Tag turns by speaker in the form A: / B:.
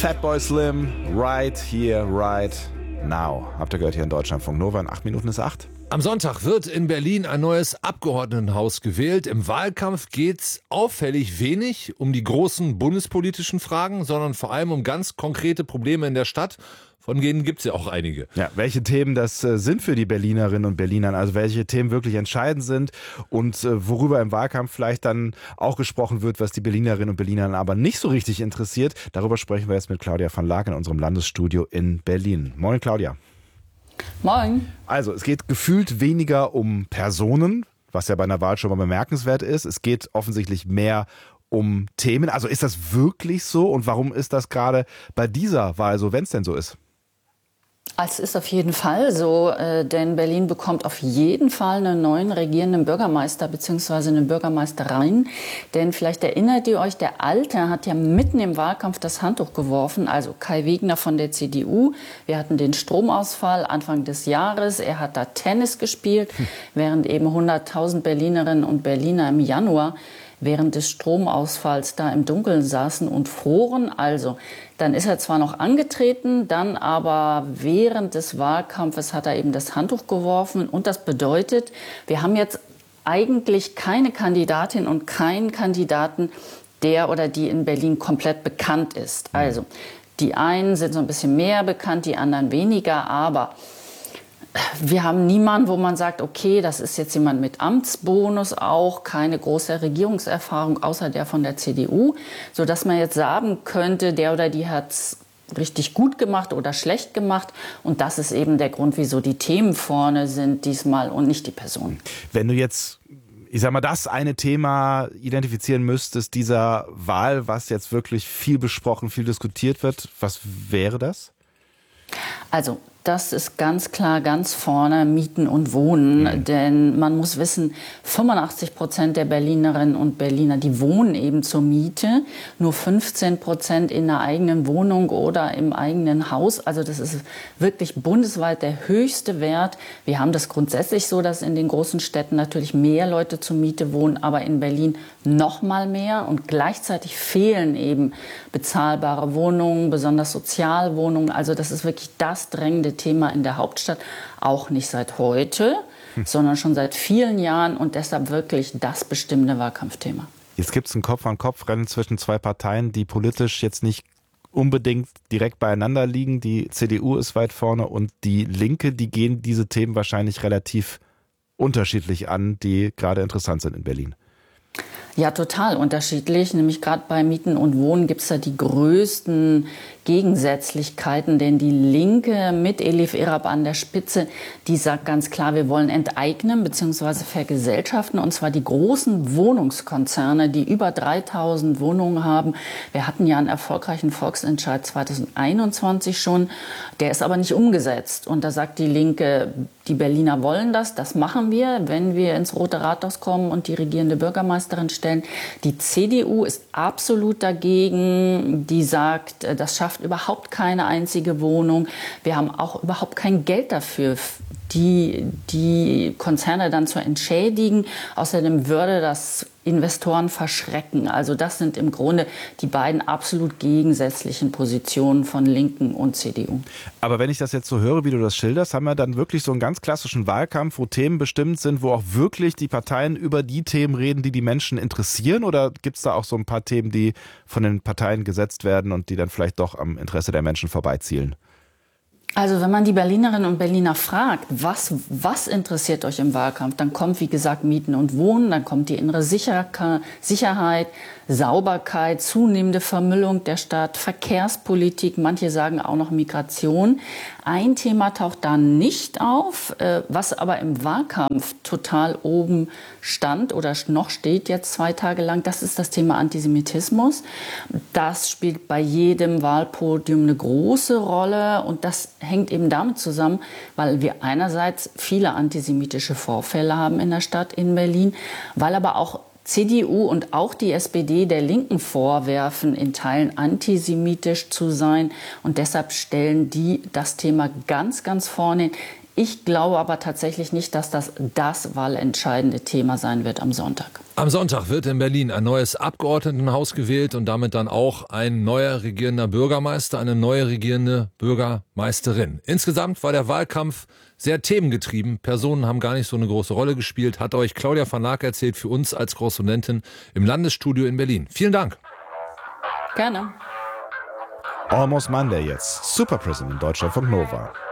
A: Fatboy Slim, right here, right now. Habt ihr gehört hier in Deutschlandfunk Nova, in 8 Minuten ist 8.
B: Am Sonntag wird in Berlin ein neues Abgeordnetenhaus gewählt. Im Wahlkampf geht's auffällig wenig um die großen bundespolitischen Fragen, sondern vor allem um ganz konkrete Probleme in der Stadt. Von denen gibt's ja auch einige.
A: Ja, welche Themen das sind für die Berlinerinnen und Berliner, also welche Themen wirklich entscheidend sind und worüber im Wahlkampf vielleicht dann auch gesprochen wird, was die Berlinerinnen und Berliner aber nicht so richtig interessiert. Darüber sprechen wir jetzt mit Claudia van Laak in unserem Landesstudio in Berlin. Moin Claudia.
C: Moin.
A: Also es geht gefühlt weniger um Personen, was ja bei einer Wahl schon mal bemerkenswert ist. Es geht offensichtlich mehr um Themen. Also ist das wirklich so und warum ist das gerade bei dieser Wahl so, wenn es denn so ist?
C: Es ist auf jeden Fall so, denn Berlin bekommt auf jeden Fall einen neuen regierenden Bürgermeister bzw. eine Bürgermeisterin. Denn vielleicht erinnert ihr euch, der Alte hat ja mitten im Wahlkampf das Handtuch geworfen, also Kai Wegner von der CDU. Wir hatten den Stromausfall Anfang des Jahres. Er hat da Tennis gespielt, während eben 100.000 Berlinerinnen und Berliner im Januar während des Stromausfalls da im Dunkeln saßen und froren. Also, dann ist er zwar noch angetreten, dann aber während des Wahlkampfes hat er eben das Handtuch geworfen. Und das bedeutet, wir haben jetzt eigentlich keine Kandidatin und keinen Kandidaten, der oder die in Berlin komplett bekannt ist. Also, die einen sind so ein bisschen mehr bekannt, die anderen weniger, aber wir haben niemanden, wo man sagt, okay, das ist jetzt jemand mit Amtsbonus auch, keine große Regierungserfahrung, außer der von der CDU, sodass man jetzt sagen könnte, der oder die hat es richtig gut gemacht oder schlecht gemacht. Und das ist eben der Grund, wieso die Themen vorne sind diesmal und nicht die Personen.
A: Wenn du jetzt, ich sag mal, das eine Thema identifizieren müsstest, dieser Wahl, was jetzt wirklich viel besprochen, viel diskutiert wird, was wäre das?
C: Also, das ist ganz klar ganz vorne Mieten und Wohnen, denn man muss wissen, 85% der Berlinerinnen und Berliner, die wohnen eben zur Miete, nur 15% in einer eigenen Wohnung oder im eigenen Haus. Also das ist wirklich bundesweit der höchste Wert. Wir haben das grundsätzlich so, dass in den großen Städten natürlich mehr Leute zur Miete wohnen, aber in Berlin noch mal mehr und gleichzeitig fehlen eben bezahlbare Wohnungen, besonders Sozialwohnungen. Also das ist wirklich das drängende Thema in der Hauptstadt, auch nicht seit heute, sondern schon seit vielen Jahren und deshalb wirklich das bestimmende Wahlkampfthema.
A: Jetzt gibt es ein Kopf-an-Kopf-Rennen zwischen zwei Parteien, die politisch jetzt nicht unbedingt direkt beieinander liegen. Die CDU ist weit vorne und die Linke, die gehen diese Themen wahrscheinlich relativ unterschiedlich an, die gerade interessant sind in Berlin.
C: Ja, total unterschiedlich. Nämlich gerade bei Mieten und Wohnen gibt es da die größten Gegensätzlichkeiten. Denn die Linke mit Elif Erab an der Spitze, die sagt ganz klar, wir wollen enteignen bzw. vergesellschaften. Und zwar die großen Wohnungskonzerne, die über 3.000 Wohnungen haben. Wir hatten ja einen erfolgreichen Volksentscheid 2021 schon. Der ist aber nicht umgesetzt. Und da sagt die Linke, die Berliner wollen das machen wir, wenn wir ins Rote Rathaus kommen und die regierende Bürgermeisterin stellen. Die CDU ist absolut dagegen. Die sagt, das schafft überhaupt keine einzige Wohnung. Wir haben auch überhaupt kein Geld dafür, die Konzerne dann zu entschädigen. Außerdem würde das Investoren verschrecken. Also das sind im Grunde die beiden absolut gegensätzlichen Positionen von Linken und CDU.
A: Aber wenn ich das jetzt so höre, wie du das schilderst, haben wir dann wirklich so einen ganz klassischen Wahlkampf, wo Themen bestimmt sind, wo auch wirklich die Parteien über die Themen reden, die die Menschen interessieren? Oder gibt es da auch so ein paar Themen, die von den Parteien gesetzt werden und die dann vielleicht doch am Interesse der Menschen vorbeizielen?
C: Also wenn man die Berlinerinnen und Berliner fragt, was interessiert euch im Wahlkampf, dann kommt, wie gesagt, Mieten und Wohnen, dann kommt die innere Sicherheit, Sauberkeit, zunehmende Vermüllung der Stadt, Verkehrspolitik, manche sagen auch noch Migration. Ein Thema taucht da nicht auf, was aber im Wahlkampf total oben stand oder noch steht jetzt 2 Tage lang, das ist das Thema Antisemitismus. Das spielt bei jedem Wahlpodium eine große Rolle und das hängt eben damit zusammen, weil wir einerseits viele antisemitische Vorfälle haben in der Stadt in Berlin, weil aber auch CDU und auch die SPD der Linken vorwerfen, in Teilen antisemitisch zu sein. Und deshalb stellen die das Thema ganz, ganz vorne Ich glaube aber tatsächlich nicht, dass das wahlentscheidende Thema sein wird am Sonntag.
B: Am Sonntag wird in Berlin ein neues Abgeordnetenhaus gewählt und damit dann auch ein neuer regierender Bürgermeister, eine neue regierende Bürgermeisterin. Insgesamt war der Wahlkampf sehr themengetrieben. Personen haben gar nicht so eine große Rolle gespielt. Hat euch Claudia van Laak erzählt, für uns als Korrespondentin im Landesstudio in Berlin. Vielen Dank.
C: Gerne.
A: Almost Monday jetzt. Super Prism in Deutschlandfunk Nova.